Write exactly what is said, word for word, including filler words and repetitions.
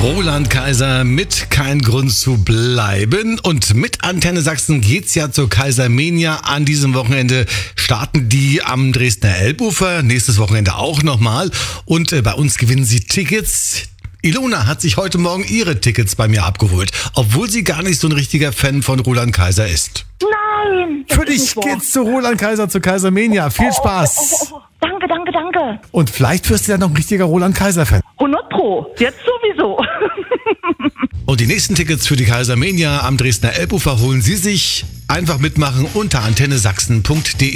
Roland Kaiser mit Kein Grund zu bleiben. Und mit Antenne Sachsen geht's ja zur Kaisermania. An diesem Wochenende starten die am Dresdner Elbufer. Nächstes Wochenende auch nochmal. Und äh, bei uns gewinnen sie Tickets. Ilona hat sich heute Morgen ihre Tickets bei mir abgeholt, obwohl sie gar nicht so ein richtiger Fan von Roland Kaiser ist. Nein! Für dich geht's zu Roland Kaiser, zur Kaisermania. Viel Spaß! Oh, oh, oh. Danke, danke, danke. Und vielleicht wirst du ja noch ein richtiger Roland Kaiser-Fan. hundert Pro, jetzt sowieso. Und die nächsten Tickets für die Kaisermania am Dresdner Elbufer holen Sie sich. Einfach mitmachen unter antenne sachsen punkt de.